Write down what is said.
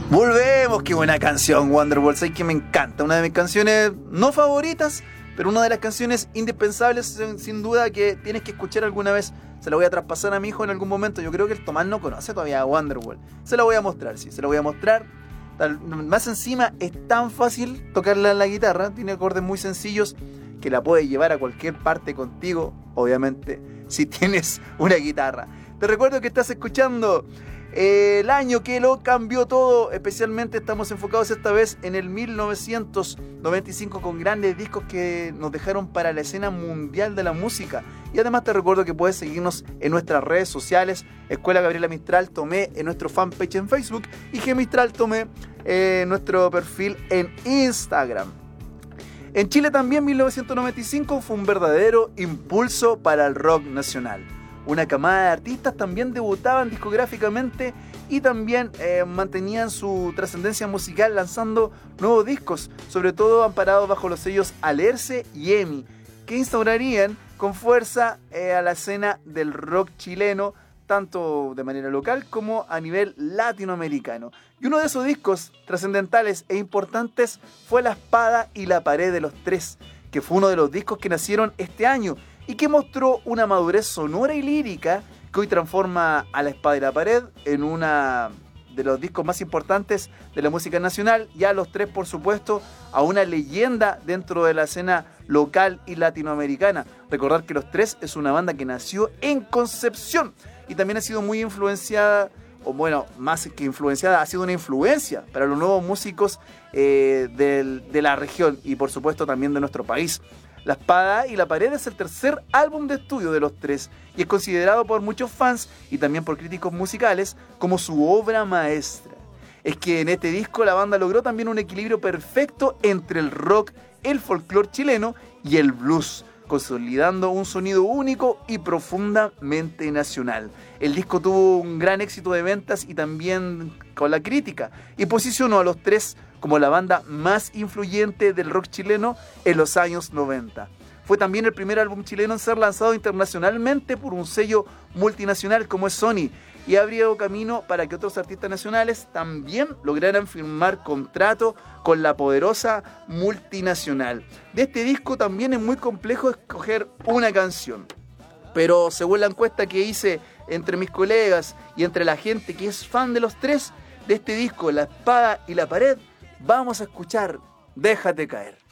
Volvemos, qué buena canción, Wonderwall. Sé que me encanta, una de mis canciones no favoritas, pero una de las canciones indispensables, sin duda, que tienes que escuchar alguna vez. Se la voy a traspasar a mi hijo en algún momento. Yo creo que el Tomás no conoce todavía a Wonderwall. Se la voy a mostrar, sí, se la voy a mostrar. Más encima, es tan fácil tocarla en la guitarra, tiene acordes muy sencillos que la puedes llevar a cualquier parte contigo, obviamente, si tienes una guitarra. Te recuerdo que estás escuchando el año que lo cambió todo. Especialmente estamos enfocados esta vez en el 1995 con grandes discos que nos dejaron para la escena mundial de la música. Y además te recuerdo que puedes seguirnos en nuestras redes sociales, Escuela Gabriela Mistral Tomé en nuestro fanpage en Facebook y G Mistral Tomé en nuestro perfil en Instagram. En Chile también 1995 fue un verdadero impulso para el rock nacional. Una camada de artistas también debutaban discográficamente y también mantenían su trascendencia musical lanzando nuevos discos, sobre todo amparados bajo los sellos Alerce y EMI, que instaurarían con fuerza a la escena del rock chileno, tanto de manera local como a nivel latinoamericano. Y uno de esos discos trascendentales e importantes fue La Espada y la Pared de los Tres, que fue uno de los discos que nacieron este año y que mostró una madurez sonora y lírica que hoy transforma a La Espada y la Pared en una de los discos más importantes de la música nacional, y a Los Tres, por supuesto, a una leyenda dentro de la escena local y latinoamericana. Recordar que Los Tres es una banda que nació en Concepción y también ha sido muy influenciada, o bueno, más que influenciada, ha sido una influencia para los nuevos músicos de la región y por supuesto también de nuestro país. La Espada y la Pared es el tercer álbum de estudio de Los Tres y es considerado por muchos fans y también por críticos musicales como su obra maestra. Es que en este disco la banda logró también un equilibrio perfecto entre el rock, el folclore chileno y el blues, consolidando un sonido único y profundamente nacional. El disco tuvo un gran éxito de ventas y también con la crítica, y posicionó a Los Tres como la banda más influyente del rock chileno en los años 90. Fue también el primer álbum chileno en ser lanzado internacionalmente por un sello multinacional como es Sony, y abrió camino para que otros artistas nacionales también lograran firmar contrato con la poderosa multinacional. De este disco también es muy complejo escoger una canción, pero según la encuesta que hice entre mis colegas y entre la gente que es fan de Los Tres, de este disco, La Espada y la Pared, vamos a escuchar Déjate Caer.